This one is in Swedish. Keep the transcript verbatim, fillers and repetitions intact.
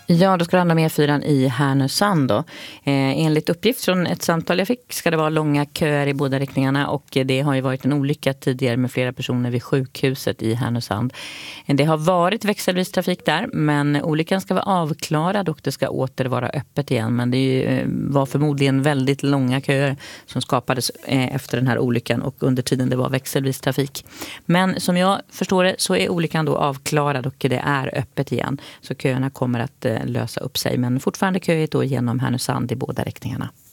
Ja, då ska det handla om E fyran i Härnösand då. Eh, enligt uppgift från ett samtal jag fick ska det vara långa köer i båda riktningarna, och det har ju varit en olycka tidigare med flera personer vid sjukhuset i Härnösand. Det har varit växelvis trafik där, men olyckan ska vara avklarad och det ska åter vara öppet igen. Men det var förmodligen väldigt långa köer som skapades efter den här olyckan och under tiden det var växelvis trafik. Men som jag förstår det så är olyckan då avklarad och det är öppet igen. Så köerna kommer att lösa upp sig, men fortfarande köer då genom Härnösand i båda riktningarna.